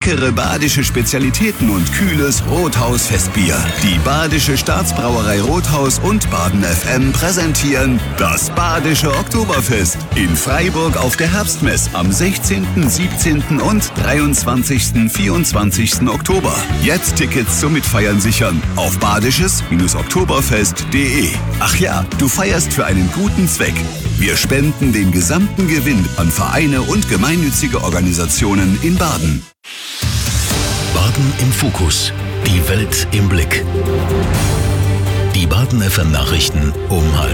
leckere badische Spezialitäten und kühles Rothaus-Festbier. Die Badische Staatsbrauerei Rothaus und Baden FM präsentieren das Badische Oktoberfest in Freiburg auf der Herbstmess am 16., 17. und 23., 24. Oktober. Jetzt Tickets zum Mitfeiern sichern auf badisches-oktoberfest.de. Ach ja, du feierst für einen guten Zweck. Wir spenden den gesamten Gewinn an Vereine und gemeinnützige Organisationen in Baden. Baden im Fokus. Die Welt im Blick. Die Baden FM Nachrichten um 12:30.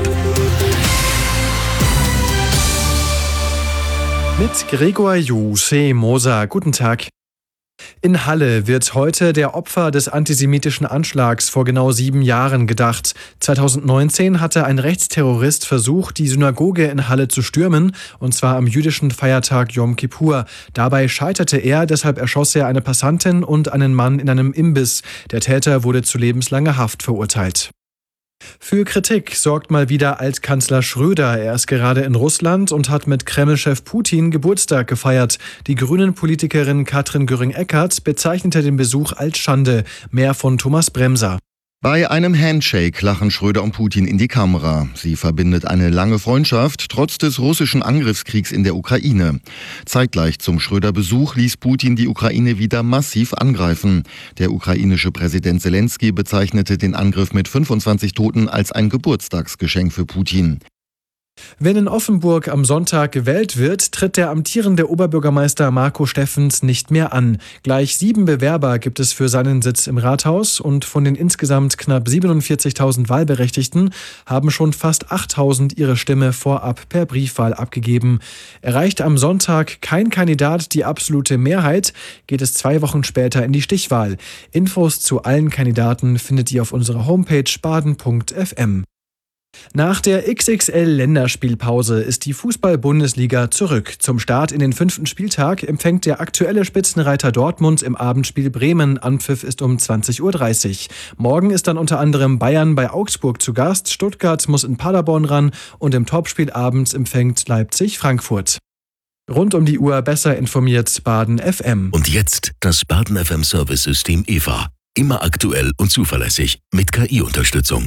Mit Gregor Moser. Guten Tag. In Halle wird heute der Opfer des antisemitischen Anschlags vor genau 7 Jahren gedacht. 2019 hatte ein Rechtsterrorist versucht, die Synagoge in Halle zu stürmen, und zwar am jüdischen Feiertag Yom Kippur. Dabei scheiterte er, deshalb erschoss er eine Passantin und einen Mann in einem Imbiss. Der Täter wurde zu lebenslanger Haft verurteilt. Für Kritik sorgt mal wieder Altkanzler Schröder. Er ist gerade in Russland und hat mit Kreml-Chef Putin Geburtstag gefeiert. Die Grünen-Politikerin Katrin Göring-Eckardt bezeichnete den Besuch als Schande. Mehr von Thomas Bremser. Bei einem Handshake lachen Schröder und Putin in die Kamera. Sie verbindet eine lange Freundschaft, trotz des russischen Angriffskriegs in der Ukraine. Zeitgleich zum Schröder-Besuch ließ Putin die Ukraine wieder massiv angreifen. Der ukrainische Präsident Zelensky bezeichnete den Angriff mit 25 Toten als ein Geburtstagsgeschenk für Putin. Wenn in Offenburg am Sonntag gewählt wird, tritt der amtierende Oberbürgermeister Marco Steffens nicht mehr an. Gleich 7 Bewerber gibt es für seinen Sitz im Rathaus und von den insgesamt knapp 47.000 Wahlberechtigten haben schon fast 8.000 ihre Stimme vorab per Briefwahl abgegeben. Erreicht am Sonntag kein Kandidat die absolute Mehrheit, geht es 2 Wochen später in die Stichwahl. Infos zu allen Kandidaten findet ihr auf unserer Homepage baden.fm. Nach der XXL-Länderspielpause ist die Fußball-Bundesliga zurück. Zum Start in den 5. Spieltag empfängt der aktuelle Spitzenreiter Dortmund im Abendspiel Bremen. Anpfiff ist um 20:30 Uhr. Morgen ist dann unter anderem Bayern bei Augsburg zu Gast, Stuttgart muss in Paderborn ran und im Topspiel abends empfängt Leipzig Frankfurt. Rund um die Uhr besser informiert Baden FM. Und jetzt das Baden FM Service-System EVA. Immer aktuell und zuverlässig mit KI-Unterstützung.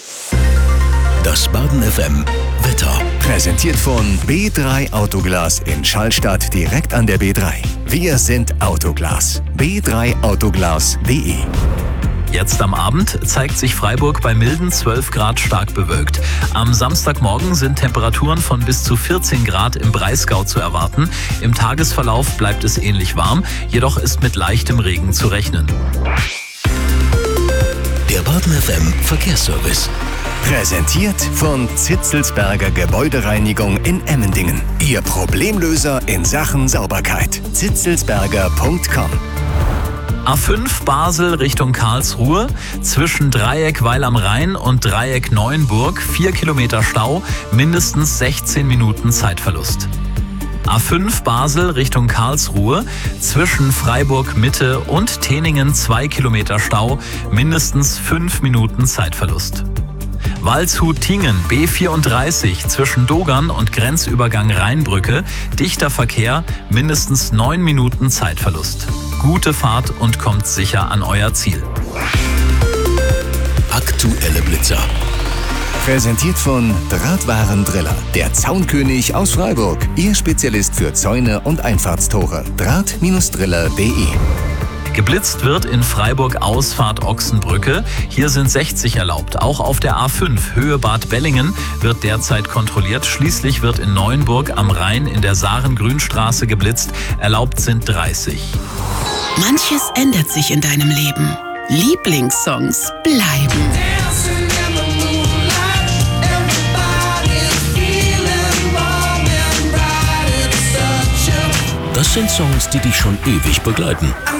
Das Baden FM Wetter. Präsentiert von B3 Autoglas in Schallstadt direkt an der B3. Wir sind Autoglas. b3autoglas.de. Jetzt am Abend zeigt sich Freiburg bei milden 12 Grad stark bewölkt. Am Samstagmorgen sind Temperaturen von bis zu 14 Grad im Breisgau zu erwarten. Im Tagesverlauf bleibt es ähnlich warm, jedoch ist mit leichtem Regen zu rechnen. Der Baden FM Verkehrsservice. Präsentiert von Zitzelsberger Gebäudereinigung in Emmendingen. Ihr Problemlöser in Sachen Sauberkeit. zitzelsberger.com. A5 Basel Richtung Karlsruhe, zwischen Dreieck Weil am Rhein und Dreieck Neuenburg 4 Kilometer Stau, mindestens 16 Minuten Zeitverlust. A5 Basel Richtung Karlsruhe, zwischen Freiburg Mitte und Teningen 2 Kilometer Stau, mindestens 5 Minuten Zeitverlust. Waldshut-Tingen B34 zwischen Dogern und Grenzübergang Rheinbrücke, dichter Verkehr, mindestens 9 Minuten Zeitverlust. Gute Fahrt und kommt sicher an euer Ziel. Aktuelle Blitzer. Präsentiert von Drahtwarendriller, der Zaunkönig aus Freiburg. Ihr Spezialist für Zäune und Einfahrtstore. Draht-driller.de. Geblitzt wird in Freiburg Ausfahrt Ochsenbrücke. Hier sind 60 erlaubt. Auch auf der A5 Höhe Bad Bellingen wird derzeit kontrolliert. Schließlich wird in Neuenburg am Rhein in der Saaren-Grünstraße geblitzt. Erlaubt sind 30. Manches ändert sich in deinem Leben. Lieblingssongs bleiben. Das sind Songs, die dich schon ewig begleiten.